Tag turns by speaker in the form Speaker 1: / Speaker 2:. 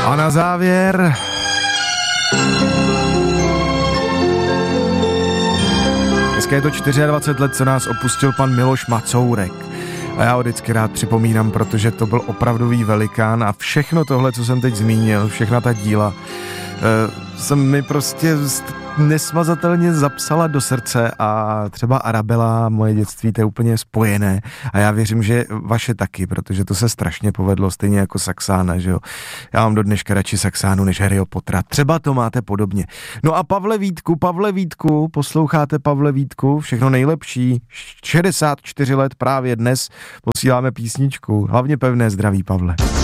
Speaker 1: A na závěr... Dneska je to 24 let, co nás opustil pan Miloš Macourek. A já ho vždycky rád připomínám, protože to byl opravdový velikán a všechno tohle, co jsem teď zmínil, všechna ta díla, se mi prostě nesmazatelně zapsala do srdce a třeba Arabela, moje dětství, to je úplně spojené a já věřím, že vaše taky, protože to se strašně povedlo, stejně jako Saxána, že jo. Já mám do dneška radši Saxánu než Harryho Pottera. Třeba to máte podobně. No a Pavle Vítku, posloucháte Pavle Vítku, všechno nejlepší, 64 let právě dnes posíláme písničku, hlavně pevné zdraví, Pavle.